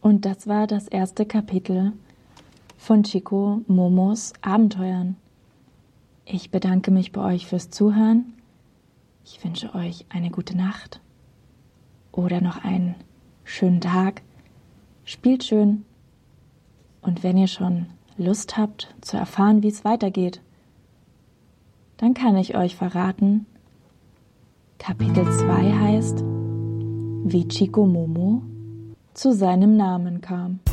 Und das war das erste Kapitel von Chico Momos Abenteuern. Ich bedanke mich bei euch fürs Zuhören. Ich wünsche euch eine gute Nacht oder noch einen schönen Tag. Spielt schön. Und wenn ihr schon Lust habt zu erfahren, wie es weitergeht, dann kann ich euch verraten, Kapitel 2 heißt, wie Chico Momo zu seinem Namen kam.